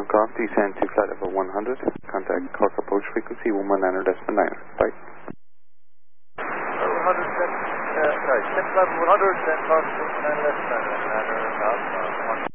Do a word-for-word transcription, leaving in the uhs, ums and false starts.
Took off, descend to flight level one hundred. Contact Cork approach frequency one one nine decimal nine. Bye. one hundred, then, uh, sorry, six level one hundred, then Cork one one nine decimal nine.